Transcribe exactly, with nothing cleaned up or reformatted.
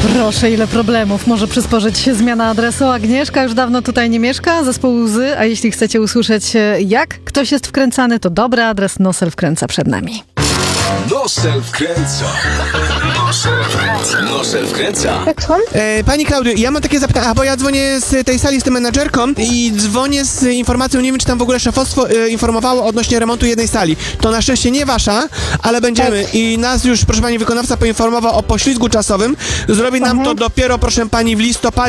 Proszę, ile problemów może przysporzyć się zmiana adresu. Agnieszka już dawno tutaj nie mieszka, zespół Łzy, a jeśli chcecie usłyszeć, jak ktoś jest wkręcany, to dobry adres Nosel wkręca przed nami. Nosel wkręca. Nosel wkręca. Nosel wkręca. Tak, słucham? E, pani Klaudio, ja mam takie zapytanie, a bo ja dzwonię z tej sali z tym menadżerką i dzwonię z informacją, nie wiem, czy tam w ogóle szefostwo e, informowało odnośnie remontu jednej sali. To na szczęście nie wasza, ale będziemy Tak. i nas już, proszę pani, wykonawca poinformował o poślizgu czasowym. Zrobi nam Mhm. to dopiero, proszę pani, w listopadzie.